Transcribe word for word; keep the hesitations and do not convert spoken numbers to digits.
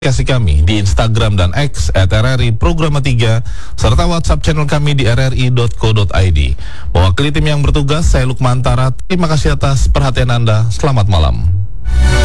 Kasih kami di Instagram dan X at R R I Programa tiga serta WhatsApp channel kami di r r i dot co dot i d. Mewakili tim yang bertugas, saya Lukman Tarat. Terima kasih atas perhatian Anda. Selamat malam.